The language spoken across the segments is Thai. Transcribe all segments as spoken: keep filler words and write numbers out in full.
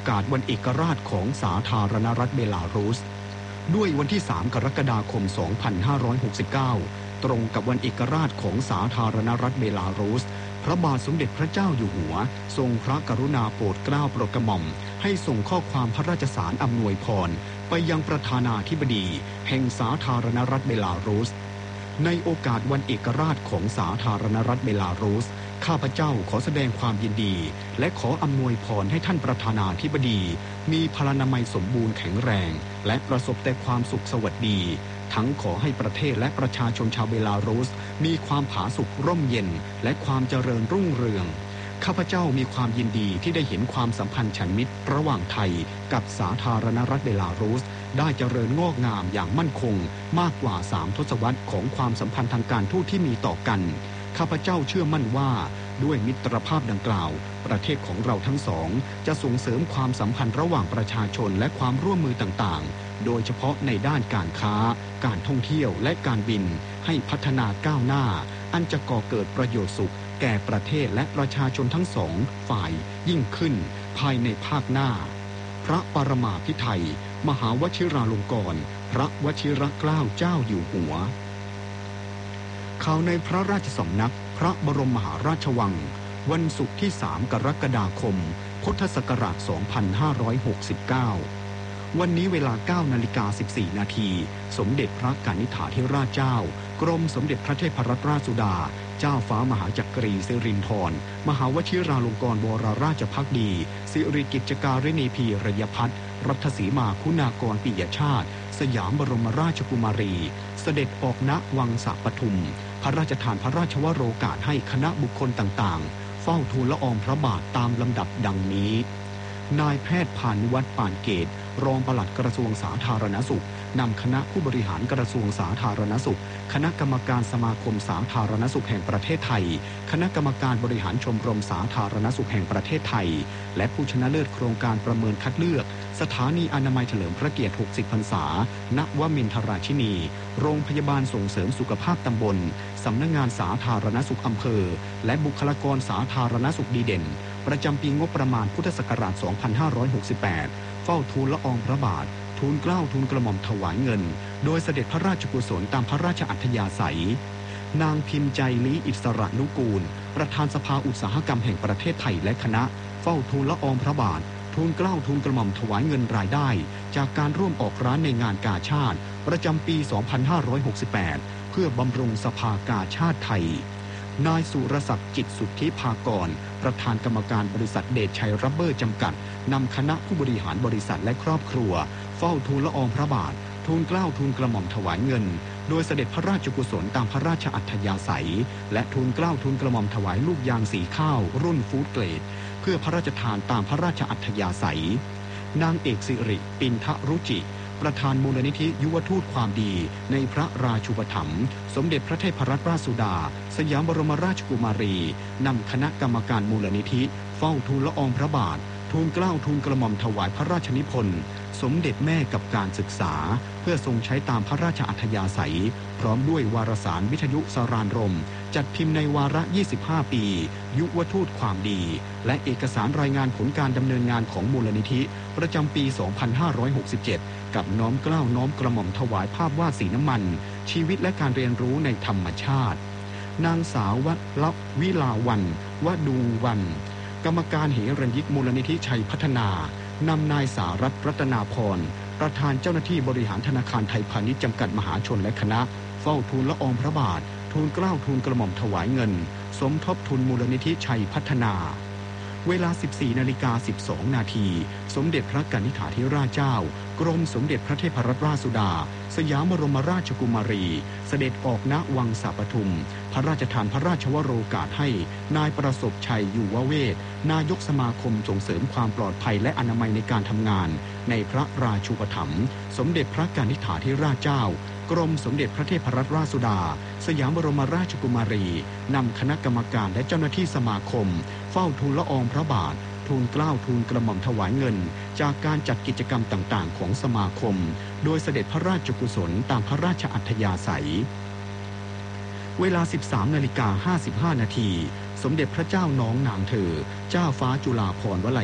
กาสวันเอกราชของสาธารณรัฐเบลารุสด้วยวันที่สามกรกฎาคมสองพันห้าร้อยหกสิบเก้าตรงกับวันเอกราชของสาธารณรัฐเบลารุสพระบาทสมเด็จพระเจ้าอยู่หัวทรงพระกรุณาโปรดเกล้าโปรดกระหม่อมให้ส่งข้อความพระราชสารอำนวยพรไปยังประธานาธิบดีแห่งสาธารณรัฐเบลารุสในโอกาสวันเอกราชของสาธารณรัฐเบลารุสข้าพเจ้าขอแสดงความยินดีและขออำนวยพรให้ท่านประธานาธิบดีมีพลานามัยสมบูรณ์แข็งแรงและประสบแต่ความสุขสวัสดีทั้งขอให้ประเทศและประชาชนชาวเบลารุสมีความผาสุกร่มเย็นและความเจริญรุ่งเรืองข้าพเจ้ามีความยินดีที่ได้เห็นความสัมพันธ์ฉันมิตรระหว่างไทยกับสาธารณรัฐเบลารุสได้เจริญงอกงามอย่างมั่นคงมากกว่าสามทศวรรษของความสัมพันธ์ทางการทูตที่มีต่อกันข้าพเจ้าเชื่อมั่นว่าด้วยมิตรภาพดังกล่าวประเทศของเราทั้งสองจะส่งเสริมความสัมพันธ์ระหว่างประชาชนและความร่วมมือต่างๆโดยเฉพาะในด้านการค้าการท่องเที่ยวและการบินให้พัฒนาก้าวหน้าอันจะก่อเกิดประโยชน์สุขแก่ประเทศและประชาชนทั้งสองฝ่ายยิ่งขึ้นภายในภาคหน้าพระปรมาภิไธยมหาวชิราลงกรณ์พระวชิรเกล้าเจ้าอยู่หัวข่าวในพระราชสำนักพระบรมมหาราชวังวันศุกร์ที่สามกรกฎาคมพุทธศักราชสองพันห้าร้อยหกสิบเก้าวันนี้เวลา เก้านาฬิกาสิบสี่นาทีสมเด็จพระกนิษฐาธิราชเจ้ากรมสมเด็จพระเทพรัตนราชสุดาเจ้าฟ้ามหาจักรีสิรินธรมหาวชิราลงกรณ์วรราชภักดีสิริกิจการิณีพีรยพัฒน์รัตสีมาคุณากรปิยชาติสยามบรมราชกุมารีเสด็จออกณวังสะปทุมพระราชทานพระราชวโรกาสให้คณะบุคคลต่างๆเฝ้าทูลละอองพระบาทตามลำดับดังนี้นายแพทย์พานุวัฒน์ปานเกตรองปลัดกระทรวงสาธารณสุขนำคณะผู้บริหารกระทรวงสาธารณสุขคณะกรรมการสมาคมสาธารณสุขแห่งประเทศไทยคณะกรรมการบริหารชมรมสาธารณสุขแห่งประเทศไทยและผู้ชนะเลิศโครงการประเมินคัดเลือกสถานีอนามัยเฉลิมพระเกียรติหกสิบพรรษาณวมินทราชินีโรงพยาบาลส่งเสริมสุขภาพตำบลสำนักงานสาธารณสุขอำเภอและบุคลากรสาธารณสุขดีเด่นประจำปีงบประมาณพุทธศักราชสองพันห้าร้อยหกสิบแปดเฝ้าทูลละอองพระบาททูลเกล้าทูลกระหม่อมถวายเงินโดยเสด็จพระราชกุศลตามพระราชอัธยาศัยนางพิมพ์ใจลี้อิสระนุกูลประธานสภาอุตสาหกรรมแห่งประเทศไทยและคณะเฝ้าทูลละอองพระบาททูลเกล้าทูลกระหม่อมถวายเงินรายได้จากการร่วมออกร้านในงานกาชาดประจำปีสองพันห้าร้อยหกสิบแปดเพื่อบำรุงสภากาชาดไทยนายสุรศักดิ์จิตสุทธิภากรประธานกรรมการบริษัทเดชชัยรับเบอร์จำกัดนำคณะผู้บริหารบริษัทและครอบครัวเฝ้าทูลละอองพระบาททูลเกล้าทูลกระหม่อมถวายเงินโดยเสด็จพระราชกุศลตามพระราชอัธยาศัยและทูลเกล้าทูลกระหม่อมถวายลูกยางสีข้าวรุ่นฟู้ดเกรดเพื่อพระราชทานตามพระราชอัธยาศัยนางเอกสิริปินทรุจิประธานมูลนิธิยุวทูตความดีในพระราชูปถัมภ์สมเด็จพระเทพรัตนราชสุดาสยามบรมราชกุมารีนำคณะกรรมการมูลนิธิเฝ้าทูลละอองพระบาททูลเกล้าทูลกระหม่อมถวายพระราชนิพนธ์สมเด็จแม่กับการศึกษาเพื่อทรงใช้ตามพระราชอัธยาศัยพร้อมด้วยวารสารวิทยุสรานรมจัดพิมพ์ในวาระยี่สิบห้าปียุวทูตความดีและเอกสารรายงานผลการดำเนินงานของมูลนิธิประจำปีสองพันห้าร้อยหกสิบเจ็ดกับน้อมเกล้าน้อมกระหม่อมถวายภาพวาดสีน้ำมันชีวิตและการเรียนรู้ในธรรมชาตินางสาววัลวิลาวันวดูวันกรรมการเหรัญยิกมูลนิธิชัยพัฒนานำนายสารัตน์รัตนาพรประธานเจ้าหน้าที่บริหารธนาคารไทยพาณิชย์จำกัดมหาชนและคณะเฝ้าทูลละอองพระบาททูลเกล้าทูลกระหม่อมถวายเงินสมทบทุนมูลนิธิชัยพัฒนาเวลา สิบสี่นาฬิกาสิบสองนาทีสมเด็จพระกนิษฐาธิราชเจ้ากรมสมเด็จพระเทพรัตนราชสุดาสยามบรมราชกุมารีเสด็จออกณวังสะปทุมพระราชทานพระราชวโรกาสให้นายประสบชัยอยู่วเวศนายกสมาคมส่งเสริมความปลอดภัยและอนามัยในการทำงานในพระราชูปถัมภ์สมเด็จพระกนิษฐาธิราชเจ้ากรมสมเด็จพระเทพรัตนราชสุดาสยามบรมราชกุมารีนำคณะกรรมการและเจ้าหน้าที่สมาคมเฝ้าทูลละอองพระบาททูลเกล้าทูลกระหม่อมถวายเงินจากการจัดกิจกรรมต่างๆของสมาคมโดยเสด็จพระราชกุศลตามพระราชอัธยาศัยเวลา สิบสามนาฬิกาห้าสิบห้านาทีสมเด็จพระเจ้าน้องนางเธอเจ้าฟ้าจุฬาภรณ์วลัยลักษณ์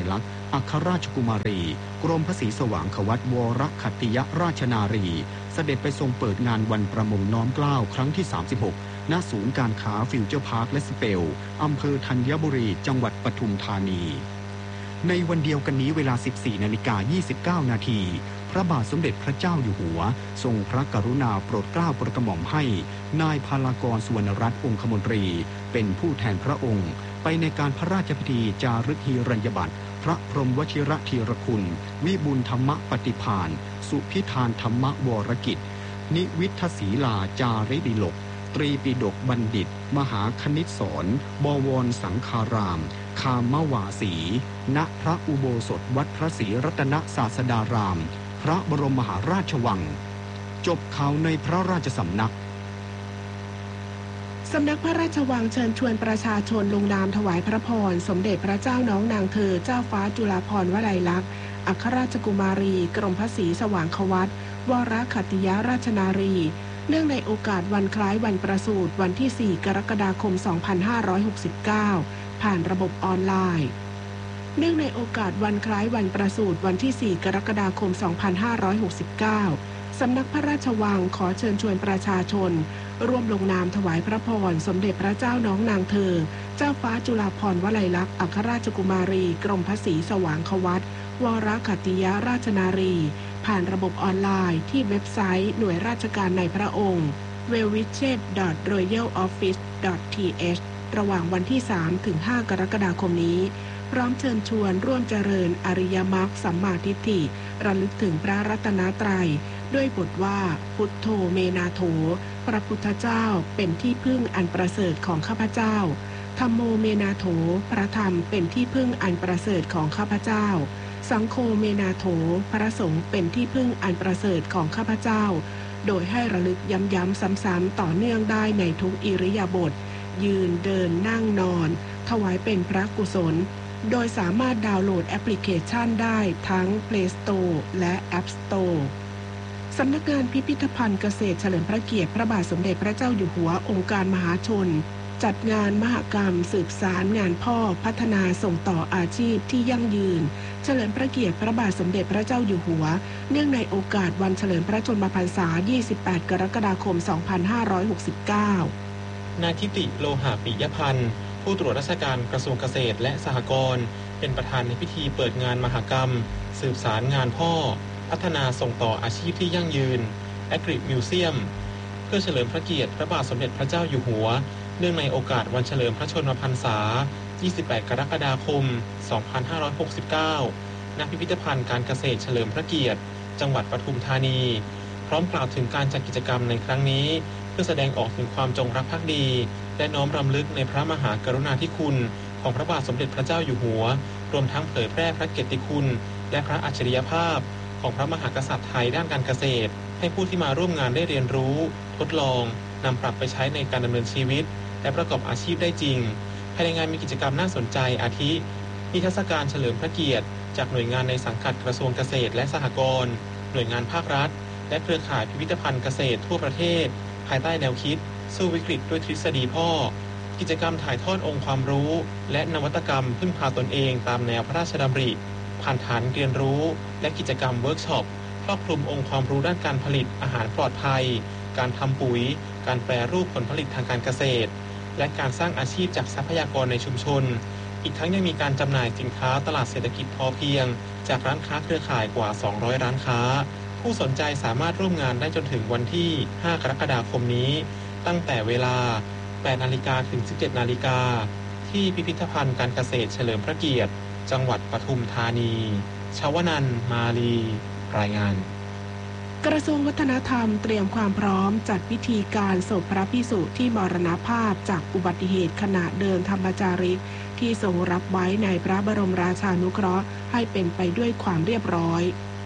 อัครราชกุมารีกรมพระศรีสว่างควัตวรขัตติยราชนารีเสด็จไปทรงเปิดงานวันประมงน้อมเกล้าครั้งที่สามสิบหกณศูนย์การค้าฟิวเจอร์พาร์คและสเปลอำเภอธัญบุรีจังหวัดปทุมธานีในวันเดียวกันนี้เวลา สิบสี่นาฬิกายี่สิบเก้านาทีพระบาทสมเด็จพระเจ้าอยู่หัวทรงพระกรุณาโปรดเกล้าโปรดกระหม่อมให้นายพลากรสุวรรณรัตน์องคมนตรีเป็นผู้แทนพระองค์ไปในการพระราชพิธีจารึกฮีรัญญบัตรพระพรหมวชิรธีรคุณวิบูลย์ธรรมปฏิภาณสุพิธานธรรมวรกิจนิวิทศีลาจาริดิลกตรีปิฎกบัณฑิตมหาคณิตสอนบวรสังฆารามคามวาสีณพระอุโบสถวัดพระศรีรัตนศาสดารามพระบรมมหาราชวังจบข่าวในพระราชสำนักสำนักพระราชวังเชิญชวนประชาชนลงนามถวายพระพรสมเด็จพระเจ้าน้องนางเธอเจ้าฟ้าจุฬาภรณ์วลัยลักษณ์อัครราชกุมารีกรมพระศรีสว่างควัตวรขัตติยราชนารีเนื่องในโอกาสวันคล้ายวันประสูติวันที่สี่กรกฎาคมสองพันห้าร้อยหกสิบเก้าผ่านระบบออนไลน์เนื่องในโอกาสวันคล้ายวันประสูติวันที่สี่กรกฎาคมสองพันห้าร้อยหกสิบเก้าสำนักพระราชวังขอเชิญชวนประชาชนร่วมลงนามถวายพระพรสมเด็จพระเจ้าน้องนางเธอเจ้าฟ้าจุฬาภรณ์วลัยลักษณ์อัครราชกุมารีกรมพระศรีสว่างควัตวรขัตติยราชนารีผ่านระบบออนไลน์ที่เว็บไซต์หน่วยราชการในพระองค์ ดับเบิลยู ดับเบิลยู ดับเบิลยู ดอท รอยัล ออฟฟิศ ดอท ที เอช ระหว่างวันที่ สามถึงห้ากรกฎาคมนี้พร้อมเชิญชวนร่วมเจริญอริยมรรคสัมมาทิฏฐิระลึกถึงพระรัตนตรัยด้วยบทว่าพุทโธเมนาโถพระพุทธเจ้าเป็นที่พึ่งอันประเสริฐของข้าพเจ้าธัมโมเมนาโถพระธรรมเป็นที่พึ่งอันประเสริฐของข้าพเจ้าสังโฆเมนาโถพระสงฆ์เป็นที่พึ่งอันประเสริฐของข้าพเจ้าโดยให้ระลึกย้ำๆซ้ำๆต่อเนื่องได้ในทุกอิริยาบถยืนเดินนั่งนอนถวายเป็นพระกุศลโดยสามารถดาวน์โหลดแอปพลิเคชันได้ทั้ง Play Store และ App Store สำนักงานพิพิธภัณฑ์เกษตรเฉลิมพระเกียรติพระบาทสมเด็จพระเจ้าอยู่หัวองค์การมหาชนจัดงานมหกรรมสืบสารงานพ่อพัฒนาส่งต่ออาชีพที่ยั่งยืนเฉลิมพระเกียรติพระบาทสมเด็จพระเจ้าอยู่หัวเนื่องในโอกาสวันเฉลิมพระชนมพรรษายี่สิบแปดกรกฎาคมสองพันห้าร้อยหกสิบเก้านายทิติโลหะปิยพันธ์ผู้ตรวจราชการกระทรวงเกษตรและสหกรณ์เป็นประธานในพิธีเปิดงานมหกรรมสืบสารงานพ่อพัฒนาส่งต่ออาชีพที่ยั่งยืน Agri Museum เพื่อเฉลิมพระเกียรติพระบาทสมเด็จพระเจ้าอยู่หัวเนื่องในโอกาสวันเฉลิมพระชนมพรรษายี่สิบแปดกรกฎาคมสองพันห้าร้อยหกสิบเก้าณพิพิธภัณฑ์การเกษตรเฉลิมพระเกียรติจังหวัดปทุมธานีพร้อมกล่าวถึงการจัดกิจกรรมในครั้งนี้เพื่อแสดงออกถึงความจงรักภักดีและน้อมรำลึกในพระมหากรุณาธิคุณของพระบาทสมเด็จพระเจ้าอยู่หัวรวมทั้งเผยแพร่พระเกียรติคุณและพระอัจฉริยภาพของพระมหากษัตริย์ไทยด้านการเกษตรให้ผู้ที่มาร่วมงานได้เรียนรู้ทดลองนำปรับไปใช้ในการดำเนินชีวิตและประกอบอาชีพได้จริงภายในงานมีกิจกรรมน่าสนใจอาทินิทรรศการเฉลิมพระเกียรติจากหน่วยงานในสังกัดกระทรวงเกษตรและสหกรณ์หน่วยงานภาครัฐและเครือข่ายพิพิธภัณฑ์เกษตรทั่วประเทศภายใต้แนวคิดสู้วิกฤตด้วยทฤษฎีพ่อกิจกรรมถ่ายทอดองค์ความรู้และนวัตกรรมพึ่งพาตนเองตามแนวพระราชดำริผ่านฐานเรียนรู้และกิจกรรมเวิร์กช็อปครอบคลุมองค์ความรู้ด้านการผลิตอาหารปลอดภัยการทำปุ๋ยการแปรรูปผลผลิตทางการเกษตรและการสร้างอาชีพจากทรัพยากรในชุมชนอีกทั้งยังมีการจำหน่ายสินค้าตลาดเศรษฐกิจพอเพียงจากร้านค้าเครือข่ายกว่าสองร้อยร้านค้าผู้สนใจสามารถร่วมงานได้จนถึงวันที่ห้ากรกฎาคมนี้ตั้งแต่เวลาแปดนาฬิกาถึงสิบเจ็ดนาฬิกาที่พิพิธภัณฑ์การเกษตรเฉลิมพระเกียรติจังหวัดปทุมธานีชวนันท์มาลีรายงานกระทรวงวัฒนธรรมเตรียมความพร้อมจัดพิธีการศพพระภิกษุที่มรณภาพจากอุบัติเหตุขณะเดินธรรมจาริกที่ทรงรับไว้ในพระบรมราชานุเคราะห์ให้เป็นไปด้วยความเรียบร้อย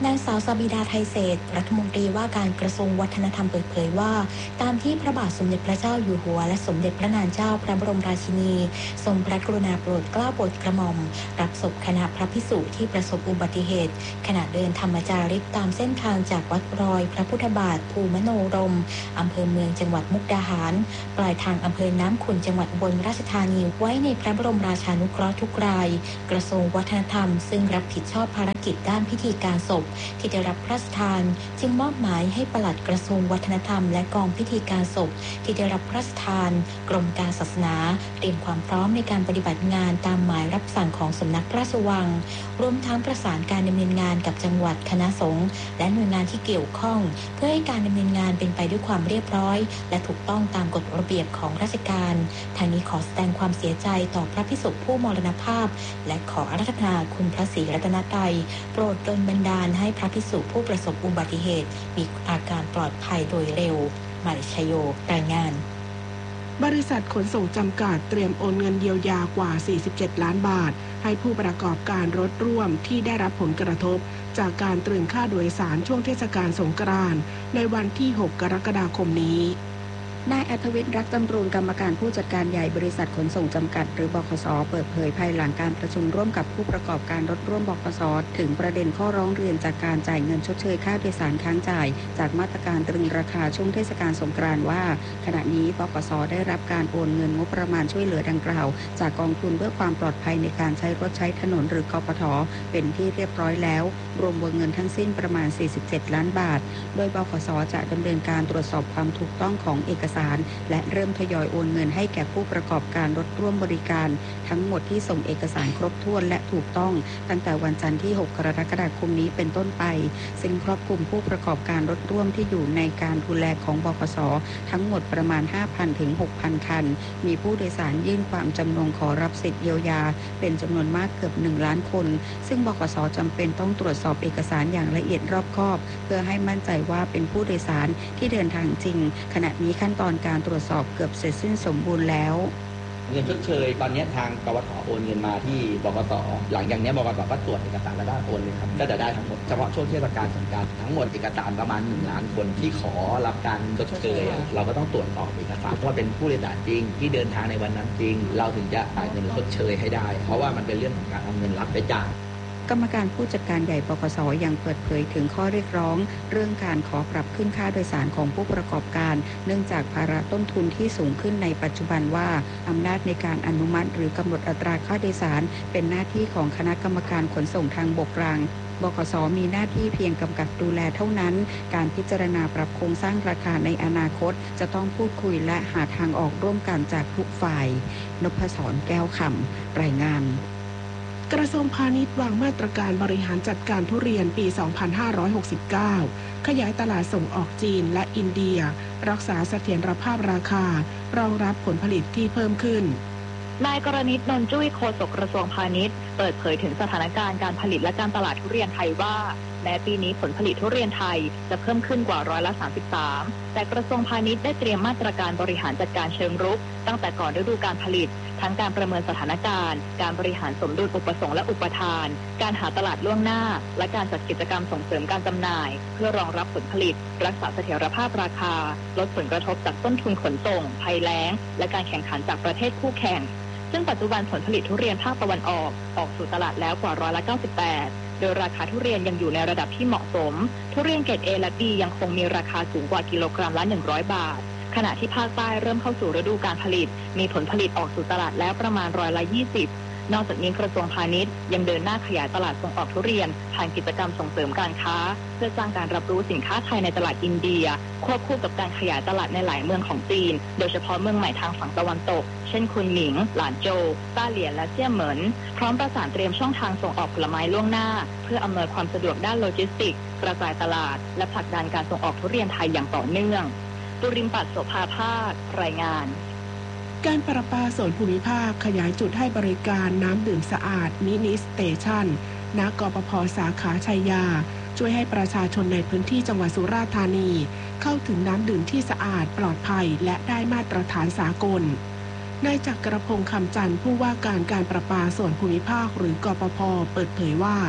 นางสาวซาบิดาไทยเศรษฐ์รัฐมนตรีว่าการกระทรวงวัฒนธรรมเปิดเผยว่าตามที่พระบาทสมเด็จพระเจ้าอยู่หัวและสมเด็จพระนางเจ้าพระบรมราชินีทรงพระกรุณาโปรดเกล้าโปรดกระหม่อมรับศพคณะพระภิกษุที่ประสบอุบัติเหตุขณะเดินธรรมจาริกตามเส้นทางจากวัดรอยพระพุทธบาทภูมโนรมอำเภอเมืองจังหวัดมุกดาหารปลายทางอำเภอน้ำขุ่นจังหวัดอุบลราชธานีไว้ในพระบรมราชานุเคราะห์ทุกรายกระทรวงวัฒนธรรมซึ่งรับผิดชอบภารกิจด้านพิธีการศพที่ได้รับพระราชทานจึงมอบหมายให้ปลัดกระทรวงวัฒนธรรมและกองพิธีการศพที่ได้รับพระราชทานกรมการศาสนาเตรียมความพร้อมในการปฏิบัติงานตามหมายรับสั่งของสำนักพระราชวังรวมทั้งประสานการดำเนินงานกับจังหวัดคณะสงฆ์และหน่วยงานที่เกี่ยวข้องเพื่อให้การดำเนินงานเป็นไปด้วยความเรียบร้อยและถูกต้องตามกฎระเบียบของราชการทางนี้ขอแสดงความเสียใจต่อพระภิกษุผู้มรณภาพและขออาราธนาคุณพระศรีรัตนตรัยโปรดดลบันดาลให้พระภิกษุผู้ประสบอุบัติเหตุมีอาการปลอดภัยโดยเร็วหมายชโยรายงานบริษัทขนส่งจำกัดเตรียมโอนเงินเยียวยากว่าสี่สิบเจ็ดล้านบาทให้ผู้ประกอบการรถร่วมที่ได้รับผลกระทบจากการตรึงค่าโดยสารช่วงเทศกาลสงกรานต์ในวันที่หกกรกฎาคมนี้นายอัธวิทย์รักจำรูนกรรมการผู้จัดการใหญ่บริษัทขนส่งจำกัดหรือบขส.เปิดเผยภายหลังการประชุมร่วมกับผู้ประกอบการรถร่วมบขส.ถึงประเด็นข้อร้องเรียนจากการจ่ายเงินชดเชยค่าโดยสารค้างจ่ายจากมาตรการตรึงราคาช่วงเทศกาลสงกรานต์ว่าขณะนี้บขส.ได้รับการโอนเงินงบประมาณช่วยเหลือดังกล่าวจากกองทุนเพื่อความปลอดภัยในการใช้รถใช้ถนนหรือกปท.เป็นที่เรียบร้อยแล้วรวมวงเงินทั้งสิ้นประมาณสี่สิบเจ็ดล้านบาทโดยบขส.จะดำเนินการตรวจสอบความถูกต้องของเอกสารและเริ่มทยอยโอนเงินให้แก่ผู้ประกอบการรถร่วมบริการทั้งหมดที่ส่งเอกสารครบถ้วนและถูกต้องตั้งแต่วันจันทร์ที่หกกรกฎาคมนี้เป็นต้นไปซึ่งครอบคลุมผู้ประกอบการรถร่วมที่อยู่ในการดูแลของบขส.ทั้งหมดประมาณ ห้าพัน ถึง หกพัน คันมีผู้โดยสารยื่นความจำนงขอรับสิทธิเยียวยาเป็นจำนวนมากเกือบหนึ่งล้านคนซึ่งบขส.จำเป็นต้องตรวจสอบเอกสารอย่างละเอียดรอบคอบเพื่อให้มั่นใจว่าเป็นผู้โดยสารที่เดินทางจริงขณะนี้ขั้นตอนการตรวจสอบเกือบเสร็จสิ้นสมบูรณ์แล้วเงินชดเชยตอนนี้ทางกวท.โอนเงินมาที่บกส.หลังจากนี้บกส.ก็ตรวจเอกสารแล้วก็โอนเลยครับก็จะได้ทั้งหมดเฉพาะช่วงเทศกาลสงกรานต์ทั้งหมดเอกสารประมาณหนึ่งล้านคนที่ขอรับการชดเชยเราก็ต้องตรวจสอบเอกสารว่าเป็นผู้โดยสารจริงที่เดินทางในวันนั้นจริงเราถึงจะจ่ายเงินชดเชยให้ได้เพราะว่ามันเป็นเรื่องของการเอาเงินรับไปจ่ายกรรมการผู้จัดการใหญ่บขส.ยังเปิดเผยถึงข้อเรียกร้องเรื่องการขอปรับขึ้นค่าโดยสารของผู้ประกอบการเนื่องจากภาระต้นทุนที่สูงขึ้นในปัจจุบันว่าอำนาจในการอนุมัติหรือกำหนดอัตราค่าโดยสารเป็นหน้าที่ของคณะกรรมการขนส่งทางบกกลางบขส.มีหน้าที่เพียงกำกับดูแลเท่านั้นการพิจารณาปรับโครงสร้างราคาในอนาคตจะต้องพูดคุยและหาทางออกร่วมกันจากทุกฝ่ายนพศรแก้วคำรายงานกระทรวงพาณิชย์วางมาตรการบริหารจัดการทุเรียนปี สองพันห้าร้อยหกสิบเก้า ขยายตลาดส่งออกจีนและอินเดียรักษาเสถียรภาพราคารองรับผลผลิตที่เพิ่มขึ้นนายกรณิต นนท์จุ้ยโฆษกกระทรวงพาณิชย์เปิดเผยถึงสถานการณ์การผลิตและการตลาดทุเรียนไทยว่าแม้ปีนี้ผลผลิตทุเรียนไทยจะเพิ่มขึ้นกว่าร้อยละสามสิบสามแต่กระทรวงพาณิชย์ได้เตรียมมาตรการบริหารจัดการเชิงรุกตั้งแต่ก่อนฤดูการผลิตทั้งการประเมินสถานการณ์การบริหารสมดุลอุปสงค์และอุปทานการหาตลาดล่วงหน้าและการจัดกิจกรรมส่งเสริมการจำหน่ายเพื่อรองรับผลผลิตรักษาเสถียรภาพราคาลดผลกระทบจากต้นทุนขนส่งภัยแล้งและการแข่งขันจากประเทศคู่แข่งซึ่งปัจจุบันผลผลิตทุเรียนภาคตะวันออกออกสู่ตลาดแล้วกว่าร้อยละเก้าสิบแปดโดยราคาทุเรียนยังอยู่ในระดับที่เหมาะสมทุเรียนเกรด A และ B ยังคงมีราคาสูงกว่ากิโลกรัมละหนึ่งร้อยบาทขณะที่ภาคใต้เริ่มเข้าสู่ฤดูการผลิตมีผลผลิตออกสู่ตลาดแล้วประมาณร้อยละยี่สิบนอกจากนี้กระทรวงพาณิชย์ยังเดินหน้าขยายตลาดส่งออกทุเรียนผ่านกิจกรรมส่งเสริมการค้าเพื่อสร้างการรับรู้สินค้าไทยในตลาดอินเดียควบคู่กับการขยายตลาดในหลายเมืองของจีนโดยเฉพาะเมืองใหม่ทางฝั่งตะวันตกเช่นคุนหมิงหลานโจวต้าเหลียนและเซี่ยเหมินพร้อมประสานเตรียมช่องทางส่งออกผลไม้ล่วงหน้าเพื่ออำนวยความสะดวกด้านโลจิสติกส์กระจายตลาดและผลักดันการส่งออกทุเรียนไทยอย่างต่อเนื่องตุรินปัตย์ โสภาภาครายงานการประปาส่วนภูมิภาคขยายจุดให้บริการน้ำดื่มสะอาดมินิสเตชันณกปภ.สาขาชัยยาช่วยให้ประชาชนในพื้นที่จังหวัดสุราษฎร์ธานีเข้าถึงน้ำดื่มที่สะอาดปลอดภัยและได้มาตรฐานสากลนายจักรพงษ์คำจันทร์ผู้ว่าการการประปาส่วนภูมิภาคหรือกปภ.เปิดเผยว่า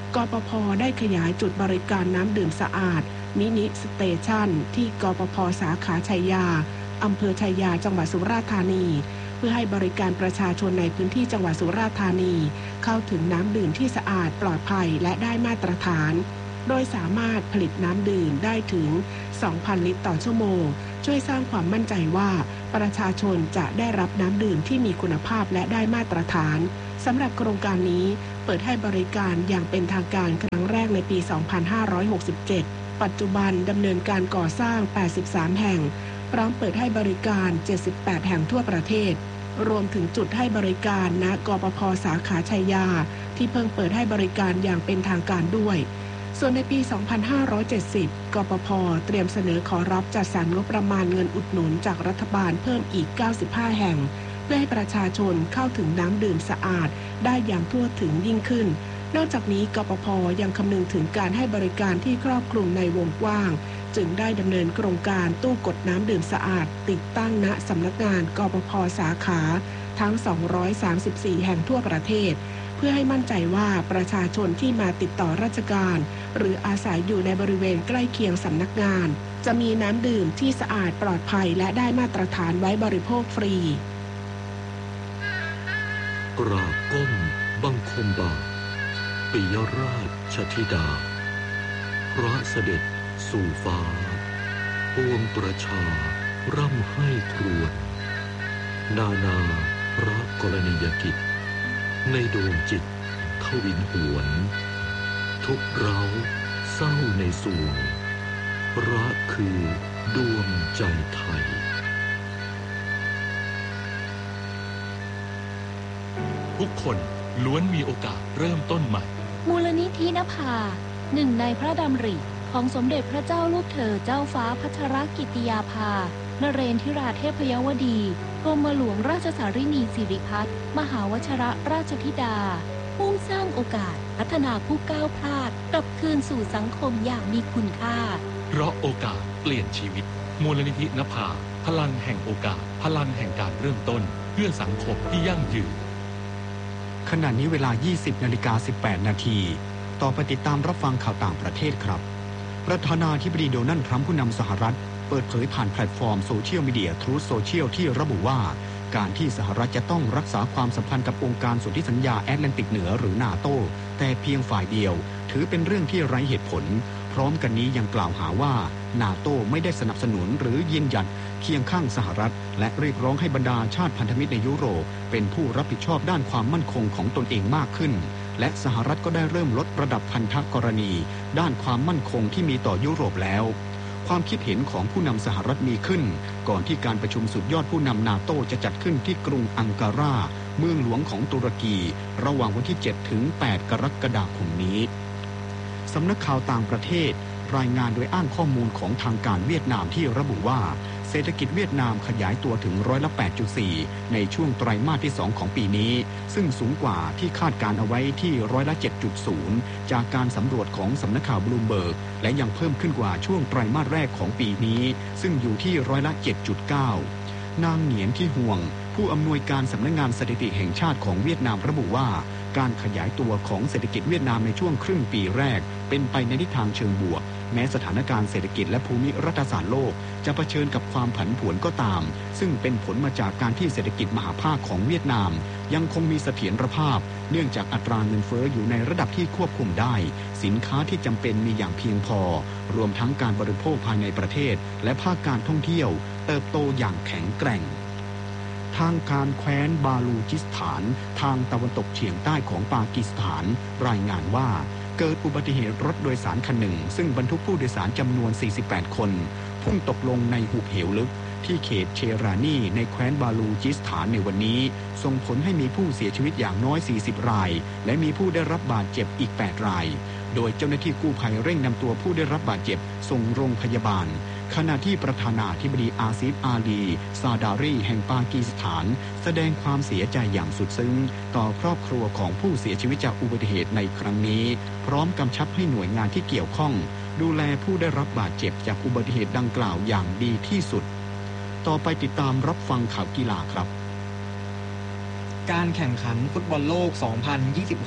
กปภ.ได้ขยายจุดบริการน้ำดื่มสะอาดมินิสเตชันที่กปภ.สาขาชัยยาอำเภอชัยยาจังหวัดสุราษฎร์ธานีเพื่อให้บริการประชาชนในพื้นที่จังหวัดสุราษฎร์ธานีเข้าถึงน้ำดื่มที่สะอาดปลอดภัยและได้มาตรฐานโดยสามารถผลิตน้ำดื่มได้ถึง สองพัน ลิตรต่อชั่วโมงช่วยสร้างความมั่นใจว่าประชาชนจะได้รับน้ำดื่มที่มีคุณภาพและได้มาตรฐานสำหรับโครงการนี้เปิดให้บริการอย่างเป็นทางการครั้งแรกในปี สองพันห้าร้อยหกสิบเจ็ด ปัจจุบันดำเนินการก่อสร้าง แปดสิบสาม แห่งพร้อมเปิดให้บริการ เจ็ดสิบแปด แห่งทั่วประเทศรวมถึงจุดให้บริการณกปภ.สาขาชัยยาที่เพิ่งเปิดให้บริการอย่างเป็นทางการด้วยส่วนในปี สองพันห้าร้อยเจ็ดสิบ กปภ.เตรียมเสนอขอรับจัดสรรงบประมาณเงินอุดหนุนจากรัฐบาลเพิ่มอีก เก้าสิบห้า แห่งเพื่อให้ประชาชนเข้าถึงน้ำดื่มสะอาดได้อย่างทั่วถึงยิ่งขึ้นนอกจากนี้กปภ.ยังคำนึงถึงการให้บริการที่ครอบคลุมในวงกว้างจึงได้ดำเนินโครงการตู้กดน้ำดื่มสะอาดติดตั้งณสำนักงานกปภ.สาขาทั้ง สองร้อยสามสิบสี่ แห่งทั่วประเทศเพื่อให้มั่นใจว่าประชาชนที่มาติดต่อราชการหรืออาศัยอยู่ในบริเวณใกล้เคียงสำนักงานจะมีน้ำดื่มที่สะอาดปลอดภัยและได้มาตรฐานไว้บริโภคฟรีกราบก้มบังคมบาทปิยราชธิดาพระเสด็จสู่ฟ้าปวงประชาร่ำให้ครวญนานาพระกรณียกิจในดวงจิตทวินหวนทุกเร้าเศร้าในสวงพระคือดวงใจไทยทุกคนล้วนมีโอกาสเริ่มต้นใหม่มูลนิธินภาหนึ่งในพระดำริของสมเด็จพระเจ้าลูกเธอเจ้าฟ้าพัชรกิติยาภานเรนทิราเทพยวดีกรมหลวงราชสารินีสิริพัฒน์มหาวชิรราชธิดามุ่งสร้างโอกาสพัฒนาผู้ก้าวพลาดกลับคืนสู่สังคมอย่างมีคุณค่าเพราะโอกาสเปลี่ยนชีวิตมูลนิธินภาพลังแห่งโอกาสพลังแห่งการเริ่มต้นเพื่อสังคมที่ยั่งยืนขณะนี้เวลา ยี่สิบนาฬิกาสิบแปดนาทีต่อไปติดตามรับฟังข่าวต่างประเทศครับประธานาธิบดีโดนัลด์ทรัมป์ผู้นำสหรัฐเปิดเผยผ่านแพลตฟอร์มโซเชียลมีเดีย Truth Social ที่ระบุว่าการที่สหรัฐจะต้องรักษาความสัมพันธ์กับองค์การสนธิสัญญาแอตแลนติกเหนือหรือนาโต้แต่เพียงฝ่ายเดียวถือเป็นเรื่องที่ไร้เหตุผลพร้อมกันนี้ยังกล่าวหาว่านาโต้ไม่ได้สนับสนุนหรือยืนหยัดเคียงข้างสหรัฐและเรียกร้องให้บรรดาชาติพันธมิตรในยุโรปเป็นผู้รับผิดชอบด้านความมั่นคงของตนเองมากขึ้นและสหรัฐก็ได้เริ่มลดระดับพันธกรณีด้านความมั่นคงที่มีต่อยุโรปแล้วความคิดเห็นของผู้นำสหรัฐมีขึ้นก่อนที่การประชุมสุดยอดผู้นำนาโต้จะจัดขึ้นที่กรุงอังการาเมืองหลวงของตุรกีระหว่างวันที่เจ็ดถึงแปดกรกฎาคมนี้สำนักข่าวต่างประเทศรายงานโดยอ้างข้อมูลของทางการเวียดนามที่ระบุว่าเศรษฐกิจเวียดนามขยายตัวถึงร้อยละ แปดจุดสี่ ในช่วงไตรมาสที่สองของปีนี้ซึ่งสูงกว่าที่คาดการเอาไว้ที่ร้อยละ เจ็ดจุดศูนย์ จากการสำรวจของสำนักข่าวบลูมเบิร์กและยังเพิ่มขึ้นกว่าช่วงไตรมาสแรกของปีนี้ซึ่งอยู่ที่ร้อยละ เจ็ดจุดเก้า นางเหงียนที่ห่วงผู้อำนวยการสำนักงานสถิติแห่งชาติของเวียดนามระบุว่าการขยายตัวของเศรษฐกิจเวียดนามในช่วงครึ่งปีแรกเป็นไปในทิศทางเชิงบวกแม้สถานการณ์เศรษฐกิจและภูมิรัฐศาสตร์โลกจะเผชิญกับความผันผวนก็ตามซึ่งเป็นผลมาจากการที่เศรษฐกิจมหาภาคของเวียดนามยังคงมีเสถียรภาพเนื่องจากอัตราเงินเฟ้ออยู่ในระดับที่ควบคุมได้สินค้าที่จำเป็นมีอย่างเพียงพอรวมทั้งการบริโภคภายในประเทศและภาคการท่องเที่ยวเติบโตอย่างแข็งแกร่งทางการแคว้นบาลูจิสถานทางตะวันตกเฉียงใต้ของปากีสถานรายงานว่าเกิดอุบัติเหตุรถโดยสารคันหนึ่งซึ่งบรรทุกผู้โดยสารจำนวนสี่สิบแปดคนพุ่งตกลงในหุบเหวลึกที่เขตเชรานีในแคว้นบาลูจิสถานในวันนี้ส่งผลให้มีผู้เสียชีวิตอย่างน้อยสี่สิบรายและมีผู้ได้รับบาดเจ็บอีกแปดรายโดยเจ้าหน้าที่กู้ภัยเร่งนำตัวผู้ได้รับบาดเจ็บส่งโรงพยาบาลขณะที่ประธานาธิบดีอาซิฟอาลีซาดารีแห่งปากีสถานแสดงความเสียใจอย่างสุดซึ้งต่อครอบครัวของผู้เสียชีวิตจากอุบัติเหตุในครั้งนี้พร้อมกำชับให้หน่วยงานที่เกี่ยวข้องดูแลผู้ได้รับบาดเจ็บจากอุบัติเหตุดังกล่าวอย่างดีที่สุดต่อไปติดตามรับฟังข่าวกีฬาครับการแข่งขันฟุตบอลโลก สองพันยี่สิบหก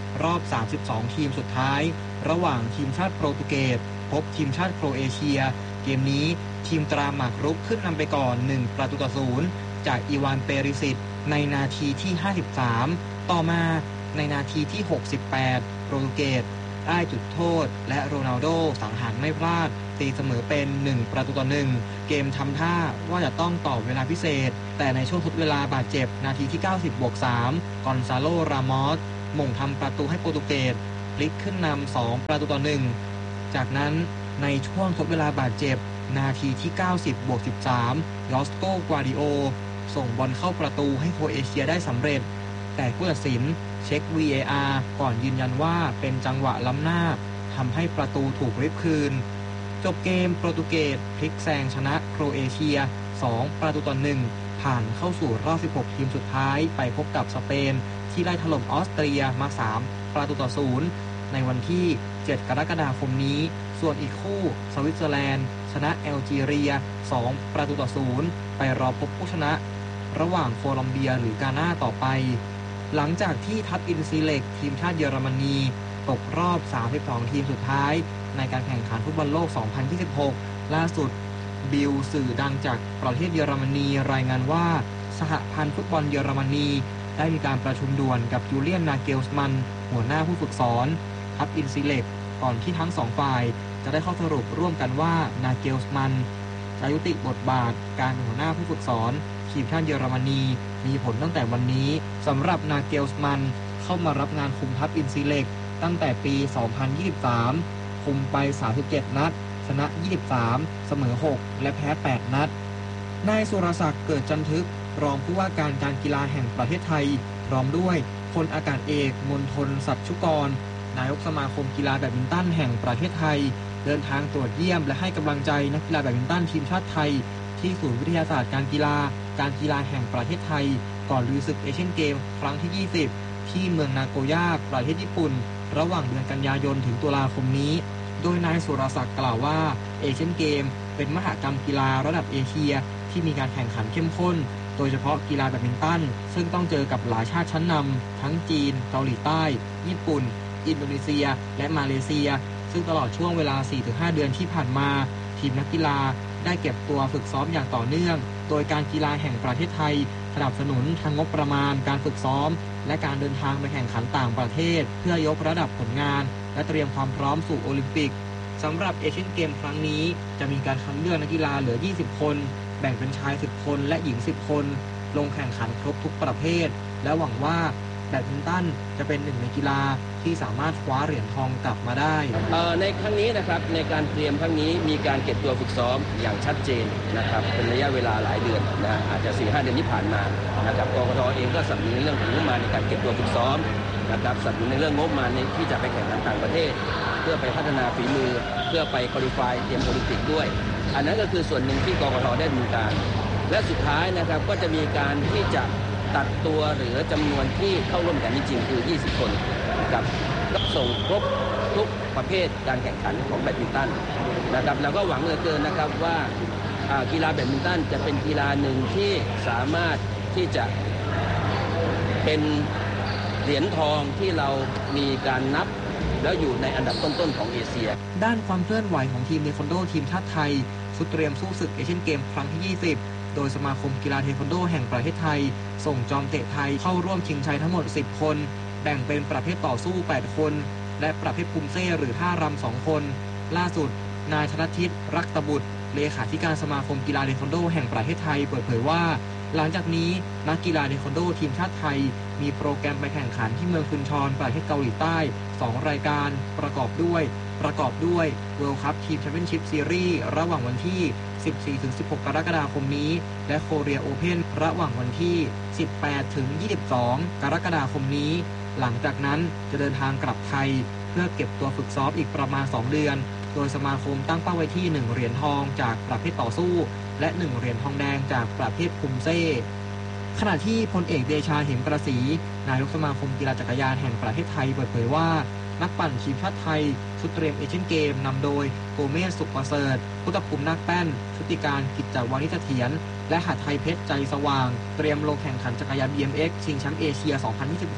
รอบสามสิบสองทีมสุดท้ายระหว่างทีมชาติโปรตุเกสพบทีมชาติโครเอเชียเกมนี้ทีมตราหมากรุกขึ้นนำไปก่อนหนึ่งประตูต่อศูนย์จากอีวานเปริสิตในนาทีที่ห้าสิบสามต่อมาในนาทีที่หกสิบแปดโปรตุเกสได้จุดโทษและโรนัลโดสังหารไม่พลาดตีเสมอเป็นหนึ่งประตูต่อหนึ่งเกมทำท่าว่าจะต้องต่อเวลาพิเศษแต่ในช่วงทดเวลาบาดเจ็บนาทีที่เก้าสิบบวกสามกอนซาโลรามอสหม่งทำประตูให้โปรตุเกสพลิกขึ้นนำสองประตูต่อหนึ่งจากนั้นในช่วงทดเวลาบาดเจ็บนาทีที่เก้าสิบบวกสิบสามลอสโกกวาดิโอส่งบอลเข้าประตูให้โครเอเชียได้สำเร็จแต่ผู้ตัดสินเช็ค วี เอ อาร์ ก่อนยืนยันว่าเป็นจังหวะล้ำหน้าทำให้ประตูถูกริบคืนจบเกมโปรตุเกสพลิกแซงชนะโครเอเชียสองประตูต่อหนึ่งผ่านเข้าสู่รอบสิบหกทีมสุดท้ายไปพบกับสเปนที่ไล่ถล่มออสเตรียมาสามประตูต่อศูนย์ในวันที่เจ็ดกรกฎาคมนี้ส่วนอีกคู่สวิตเซอร์แลนด์ชนะแอลจีเรียสองประตูต่อศูนย์ไปรอพบผู้ชนะระหว่างโคลอมเบียหรือกานาต่อไปหลังจากที่ทัพอินซีเล็กทีมชาติเยอรมนีตกรอบสามสิบสองทีมสุดท้ายในการแข่งขันฟุตบอลโลกสองพันยี่สิบหกล่าสุดบิลสื่อดังจากประเทศเยอรมนีรายงานว่าสหพันธ์ฟุตบอลเยอรมนีได้มีการประชุมด่วนกับจูเลียนนาเกลส์มันหัวหน้าผู้ฝึกสอนทัพอินซีเล็กก่อนที่ทั้งสองฝ่ายจะได้ข้อสรุปร่วมกันว่านาเกลส์มันจะยุติบทบาทการเป็นหัวหน้าผู้ฝึกสอนทีมชาติเยอรมนีมีผลตั้งแต่วันนี้สำหรับนาเกลส์มันเข้ามารับงานคุมทัพอินซีเล็กตั้งแต่ปีสองพันยี่สิบสามคุมไปสามสิบเจ็ดนัดชนะยี่สิบสามเสมอหกและแพ้แปดนัดนายสุรศักดิ์เกิดจันทึกรองผู้ว่าการการกีฬาแห่งประเทศไทยพร้อมด้วยพลอากาศเอกมณฑลสัชชุกรนายกสมาคมกีฬาแบดมินตันแห่งประเทศไทยเดินทางตรวจเยี่ยมและให้กำลังใจนักกีฬาแบดมินตันทีมชาติไทยที่ศูนย์วิทยาศาสตร์การกีฬาการกีฬาแห่งประเทศไทยก่อนลุยศึกเอเชียนเกมครั้งที่ยี่สิบที่เมืองนาโกย่าประเทศญี่ปุ่นระหว่างเดือนกันยายนถึงตุลาคมนี้โดยนายสุรศักดิ์กล่าวว่าเอเชียนเกมเป็นมหกรรมกีฬาระดับเอเชียที่มีการแข่งขันเข้มข้นโดยเฉพาะกีฬาแบดมินตันซึ่งต้องเจอกับหลายชาติชั้นนำทั้งจีนเกาหลีใต้ญี่ปุ่นอินโดนีเซียและมาเลเซียซึ่งตลอดช่วงเวลา สี่ถึงห้า เดือนที่ผ่านมาทีมนักกีฬาได้เก็บตัวฝึกซ้อมอย่างต่อเนื่องโดยการกีฬาแห่งประเทศไทยสนับสนุนทางงบประมาณการฝึกซ้อมและการเดินทางไปแข่งขันต่างประเทศเพื่อยกระดับผลงานและเตรียมความพร้อมสู่โอลิมปิกสำหรับเอเชียนเกมครั้งนี้จะมีการคัดเลือกนักกีฬาเหลือยี่สิบคนแบ่งเป็นชายสิบคนและหญิงสิบคนลงแข่งขันครบทุกประเภทและหวังว่าแบดมินตันจะเป็นหนึ่งในกีฬาที่สามารถคว้าเหรียญทองกลับมาได้ในครั้งนี้นะครับในการเตรียมครั้งนี้มีการเก็บตัวฝึกซ้อมอย่างชัดเจนนะครับเป็นระยะเวลาหลายเดือนนะอาจจะ สี่ห้า เดือนที่ผ่านมานะครับกกท.เองก็สนับสนุนในเรื่องของงบประมาณในการเก็บตัวฝึกซ้อมนะครับสนับสนุนในเรื่องงบประมาณในที่จะไปแข่งขันต่างประเทศเพื่อไปพัฒนาฝีมือเพื่อไปควอลิฟายเตรียมโอลิมปิกด้วยอันนั้นก็คือส่วนหนึ่งที่กกท.ได้ดำเนินการและสุดท้ายนะครับก็จะมีการที่จะตัดตัวหรือจำนวนที่เข้าร่วมกันจริงๆคือยี่สิบคนนะครับก็ส่งครบทุกประเภทการแข่งขันของแบดมินตันนะครับแล้วก็หวังเหลือเกินนะครับว่ากีฬาแบดมินตันจะเป็นกีฬาหนึ่งที่สามารถที่จะเป็นเหรียญทองที่เรามีการนับแล้วอยู่ในอันดับต้นๆของเอเชียด้านความเคลื่อนไหวของทีมเทควันโดทีมชาติไทยชุดเตรียมสู้ศึกเอเชียนเกมครั้งที่ยี่สิบโดยสมาคมกีฬาเทควันโดแห่งประเทศไทยส่งจอมเตะไทยเข้าร่วมชิงชัยทั้งหมดสิบคนแบ่งเป็นประเภทต่อสู้แปดคนและประเภทปุมเซ่หรือท่ารำสองคนล่าสุดนายธนทิตรักตบุตรเลขาธิการสมาคมกีฬาเทควันโดแห่งประเทศไทยเปิดเผยว่าหลังจากนี้นักกีฬาเทควันโดทีมชาติไทยมีโปรแกรมไปแข่งขันที่เมืองซุนชอนประเทศเกาหลีใต้สองรายการประกอบด้วยประกอบด้วย World Cup Team Championship Series ระหว่างวันที่ สิบสี่ถึงสิบหก กรกฎาคมนี้และ Korea Open ระหว่างวันที่ สิบแปดถึงยี่สิบสอง กรกฎาคมนี้หลังจากนั้นจะเดินทางกลับไทยเพื่อเก็บตัวฝึกซ้อมอีกประมาณสองเดือนโดยสมาคมตั้งเป้าไว้ที่หนึ่งเหรียญทองจากประเภทต่อสู้และหนึ่งเหรียญทองแดงจากประเภทคุมเซ่ขณะที่พลเอกเดชาเหมกระศรีนายกสมาคมกีฬาจักรยานแห่งประเทศไทยเปิดเผยว่านักปั่นทีมชาติไทยชุดเตรียมเอเชียนเกมนำโดยโกเมสสุขประเสริฐพุทธภูมินาคแป้นชุติการกิจจวานิชเสถียรและหัดไทยเพชรใจสว่างเตรียมลงแข่งขันจักรยาน บี เอ็ม เอ็กซ์ ชิงแชมป์เอเชีย สองพันยี่สิบหก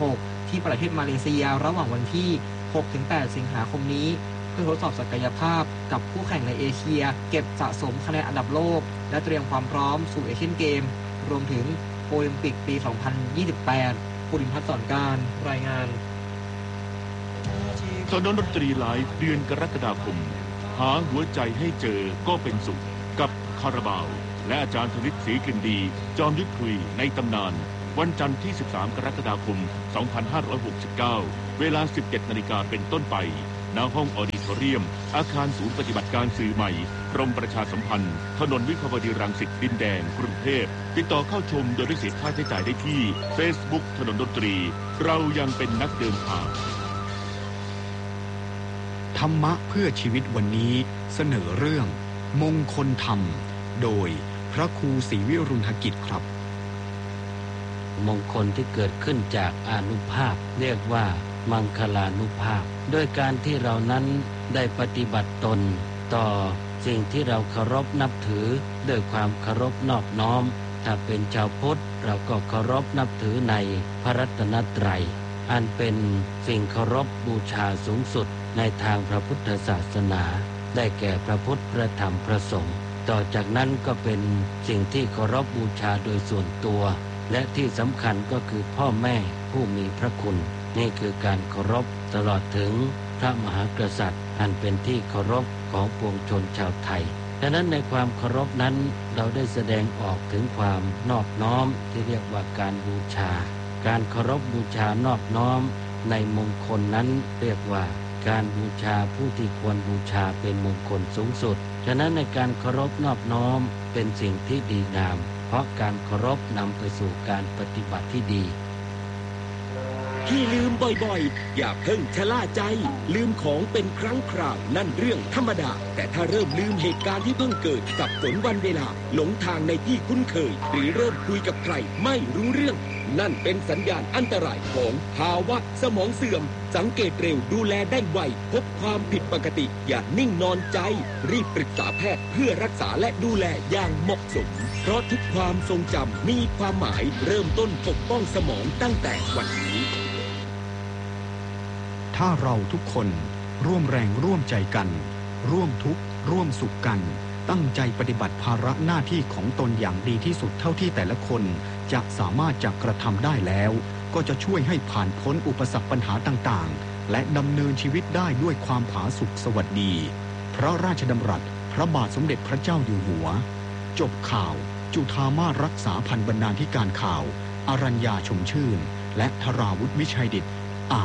ที่ประเทศมาเลเซียระหว่างวันที่ หกถึงแปด สิงหาคมนี้เพื่อทดสอบศักยภาพกับคู่แข่งในเอเชียเก็บสะสมคะแนนอันดับโลกและเตรียมความพร้อมสู่เอเชียนเกมรวมถึงโอลิมปิกปี สองพันยี่สิบแปด ภูริพัฒน์ สอนการรายงานถนนดนตรีไลฟ์เดือนกรกฎาคมหาหัวใจให้เจอก็เป็นสุขกับคาราบาวและอาจารย์ธนิตศรีกลิ่นดีจอมยุทธคุยในตำนานวันจันทร์ที่ สิบสาม กรกฎาคม สองพันห้าร้อยหกสิบเก้า เวลา สิบเจ็ด นาฬิกาเป็นต้นไปณห้องออดิทอเรียมอาคารศูนย์ปฏิบัติการสื่อใหม่กรมประชาสัมพันธ์ถนนวิภาวดีรังสิตดินแดงกรุงเทพติดต่อเข้าชมโดยไม่เสียค่าใช้จ่ายได้ที่ Facebook ถนนดนตรีเรายังเป็นนักเดินทางธรรมะเพื่อชีวิตวันนี้เสนอเรื่องมงคลธรรมโดยพระครูศรีวิรุณกิจครับมงคลที่เกิดขึ้นจากอานุภาพเรียกว่ามังคลานุภาพด้วยการที่เรานั้นได้ปฏิบัติตนต่อสิ่งที่เราเคารพนับถือด้วยความเคารพนอบน้อมถ้าเป็นชาวพุทธเราก็เคารพนับถือในพระรัตนตรัยอันเป็นสิ่งเคารพบูชาสูงสุดในทางพระพุทธศาสนาได้แก่พระพุทธพระธรรมพระสงฆ์ต่อจากนั้นก็เป็นสิ่งที่เคารพบูชาโดยส่วนตัวและที่สำคัญก็คือพ่อแม่ผู้มีพระคุณนี่คือการเคารพตลอดถึงพระมหากษัตริย์อันเป็นที่เคารพของปวงชนชาวไทยดังนั้นในความเคารพนั้นเราได้แสดงออกถึงความนอบน้อมที่เรียกว่าการบูชาการเคารพบูชานอบน้อมในมงคลนั้นเรียกว่าการบูชาผู้ที่ควรบูชาเป็นมงคลสูงสุดฉะนั้นในการเคารพนอบน้อมเป็นสิ่งที่ดีงามเพราะการเคารพนำไปสู่การปฏิบัติที่ดีที่ลืมบ่อยๆอย่าเพิ่งชะล่าใจลืมของเป็นครั้งคราวนั่นเรื่องธรรมดาแต่ถ้าเริ่มลืมเหตุการณ์ที่เพิ่งเกิดสับสนวันเวลาหลงทางในที่คุ้นเคยหรือเริ่มคุยกับใครไม่รู้เรื่องนั่นเป็นสัญญาณอันตรายของภาวะสมองเสื่อมสังเกตเร็วดูแลได้ไวพบความผิดปกติอย่านิ่งนอนใจรีบปรึกษาแพทย์เพื่อรักษาและดูแลอย่างเหมาะสมเพราะทุกความทรงจำมีความหมายเริ่มต้นปกป้องสมองตั้งแต่วันนี้ถ้าเราทุกคนร่วมแรงร่วมใจกันร่วมทุกข์ร่วมสุขกันตั้งใจปฏิบัติภาระหน้าที่ของตนอย่างดีที่สุดเท่าที่แต่ละคนจะสามารถจะกระทำได้แล้วก็จะช่วยให้ผ่านพ้นอุปสรรคปัญหาต่างๆและดำเนินชีวิตได้ด้วยความผาสุกสวัสดีพระราชดำรัสพระบาทสมเด็จพระเจ้าอยู่หัวจบข่าวจุฑามาสรักษาพันบรรณาธิการข่าวอรัญญาชมชื่นและธราวุฒิวิชัยดิษฐ์